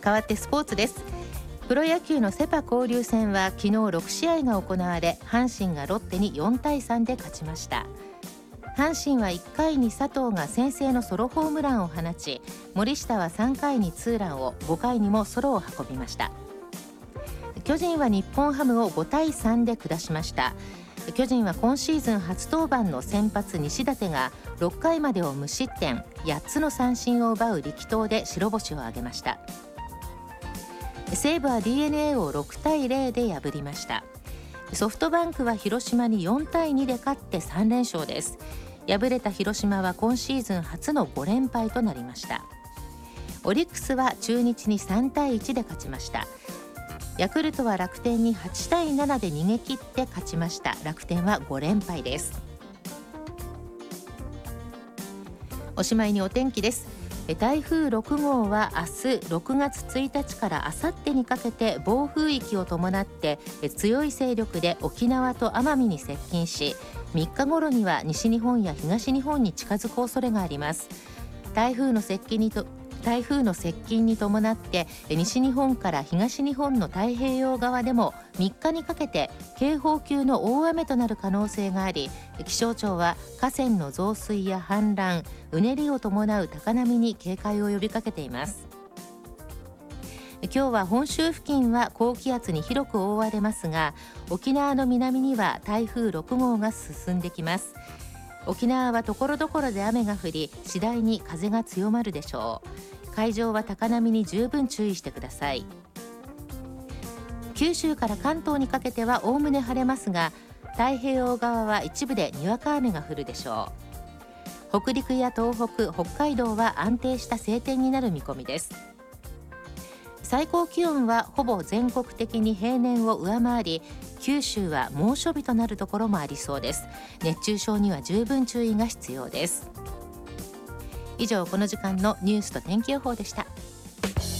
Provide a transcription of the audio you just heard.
変わってスポーツです。プロ野球のセ・パ交流戦は昨日6試合が行われ、阪神がロッテに4対3で勝ちました。阪神は1回に佐藤が先制のソロホームランを放ち、森下は3回にツーランを、5回にもソロを運びました。巨人は日本ハムを5対3で下しました。巨人は今シーズン初登板の先発西舘が6回までを無失点8つの三振を奪う力投で白星を挙げました。西武は DNA を6対0で破りました。ソフトバンクは広島に4対2で勝って3連勝です。敗れた広島は今シーズン初の5連敗となりました。オリックスは中日に3対1で勝ちました。ヤクルトは楽天に8対7で逃げ切って勝ちました。楽天は5連敗です。おしまいにお天気です。台風6号は明日6月1日から明後日にかけて暴風域を伴って強い勢力で沖縄と奄美に接近し、3日頃には西日本や東日本に近づく恐れがあります。台風の接近に伴って西日本から東日本の太平洋側でも3日にかけて警報級の大雨となる可能性があり、気象庁は河川の増水や氾濫、うねりを伴う高波に警戒を呼びかけています。今日は本州付近は高気圧に広く覆われますが、沖縄の南には台風6号が進んできます。沖縄はところどころで雨が降り、次第に風が強まるでしょう。海上は高波に十分注意してください。九州から関東にかけてはおおむね晴れますが、太平洋側は一部でにわか雨が降るでしょう。北陸や東北、北海道は安定した晴天になる見込みです。最高気温はほぼ全国的に平年を上回り、九州は猛暑日となるところもありそうです。熱中症には十分注意が必要です。以上、この時間のニュースと天気予報でした。